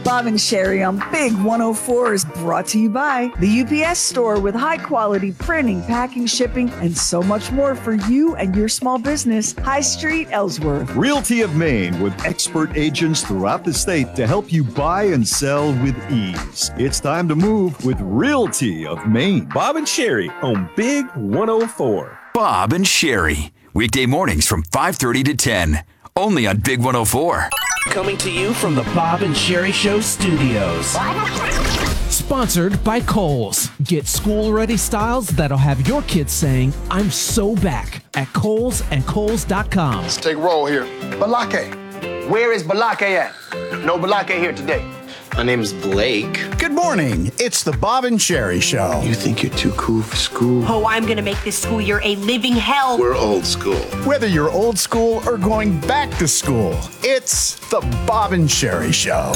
Bob and Sherry on Big 104 is brought to you by the UPS Store with high-quality printing, packing, shipping, and so much more for you and your small business. High Street, Ellsworth. Realty of Maine with expert agents throughout the state to help you buy and sell with ease. It's time to move with Realty of Maine. Bob and Sherry on Big 104. Bob and Sherry, weekday mornings from 5:30 to 10, only on Big 104. Coming to you from the Bob and Sherry Show studios. Sponsored by Kohl's. Get school-ready styles that'll have your kids saying, I'm so back at Kohl's and Kohls.com. Let's take a roll here. Balake. Where is Balake at? No Balake here today. My name's Blake. Good morning. It's the Bob and Sherry Show. You think you're too cool for school? Oh, I'm going to make this school year a living hell. We're old school. Whether you're old school or going back to school, it's the Bob and Sherry Show.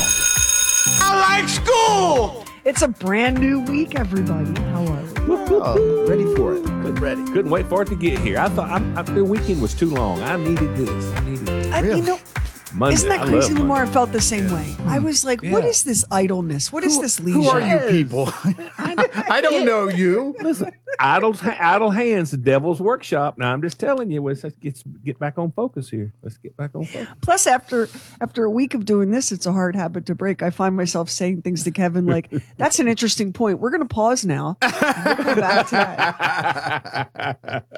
I like school! It's a brand new week, everybody. How are you? Oh, ready for it. Ready. Couldn't wait for it to get here. I thought the weekend was too long. I needed this. Really? Monday. Isn't that crazy, Lamar? I felt the same way. I was like, what is this idleness? What is this leisure? Who are you people? I don't know you. Listen, idle hands, the devil's workshop. Now, I'm just telling you, let's get back on focus here. Let's get back on focus. Plus, after a week of doing this, it's a hard habit to break. I find myself saying things to Kevin like, that's an interesting point. We're going to pause now. We'll come back to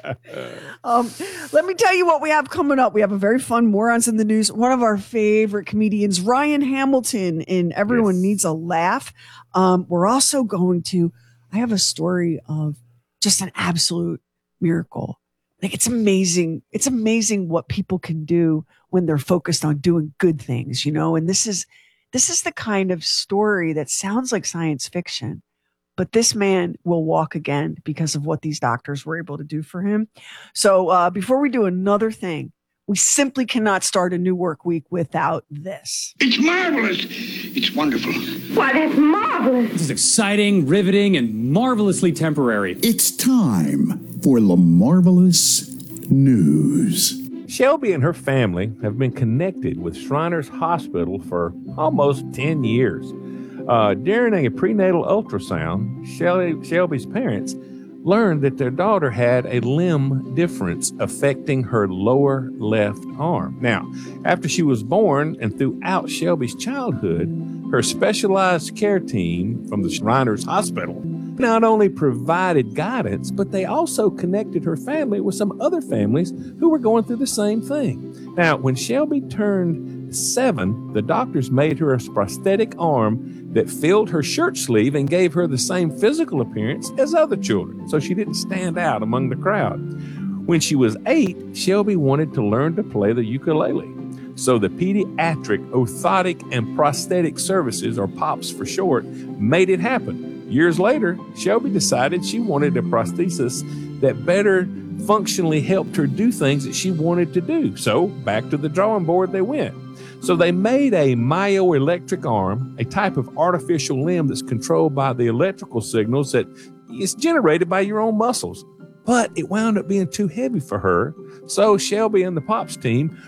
that. Let me tell you what we have coming up. We have a very fun Morons in the News. One of our favorite comedians, Ryan Hamilton, in Everyone Needs a Laugh. We're also going to, I have a story of just an absolute miracle. Like, it's amazing. It's amazing what people can do when they're focused on doing good things, and this is the kind of story that sounds like science fiction, but this man will walk again because of what these doctors were able to do for him. So before we do another thing, we simply cannot start a new work week without this. It's marvelous. It's wonderful. Why, that's marvelous. This is exciting, riveting, and marvelously temporary. It's time for the Marvelous News. Shelby and her family have been connected with Shriners Hospital for almost 10 years. During a prenatal ultrasound, Shelby's parents learned that their daughter had a limb difference affecting her lower left arm. Now, after she was born and throughout Shelby's childhood, her specialized care team from the Shriners Hospital not only provided guidance, but they also connected her family with some other families who were going through the same thing. Now, when Shelby turned 7, the doctors made her a prosthetic arm that filled her shirt sleeve and gave her the same physical appearance as other children, so she didn't stand out among the crowd. When she was 8, Shelby wanted to learn to play the ukulele. So the Pediatric Orthotic and Prosthetic Services, or POPS for short, made it happen. Years later, Shelby decided she wanted a prosthesis that better functionally helped her do things that she wanted to do. So back to the drawing board they went. So they made a myoelectric arm, a type of artificial limb that's controlled by the electrical signals that is generated by your own muscles. But it wound up being too heavy for her. So Shelby and the POPS team